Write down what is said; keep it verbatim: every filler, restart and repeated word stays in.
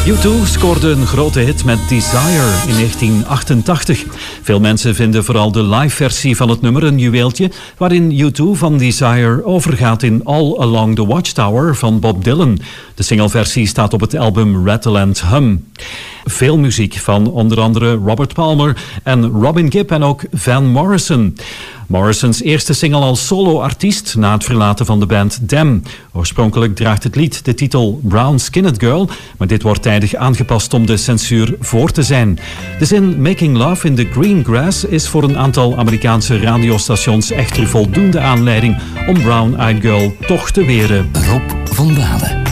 U twee scoorde een grote hit met Desire in negentien achtentachtig. Veel mensen vinden vooral de live-versie van het nummer een juweeltje, waarin U twee van Desire overgaat in All Along the Watchtower van Bob Dylan. De singleversie staat op het album Rattle and Hum. Veel muziek van onder andere Robert Palmer en Robin Gibb en ook Van Morrison. Morrisons eerste single als solo-artiest na het verlaten van de band Them. Oorspronkelijk draagt het lied de titel Brown Skinned Girl, maar dit wordt tijdig aangepast om de censuur voor te zijn. De zin Making Love in the Green Grass is voor een aantal Amerikaanse radiostations echter voldoende aanleiding om Brown Eyed Girl toch te weren. Rob van Dalen.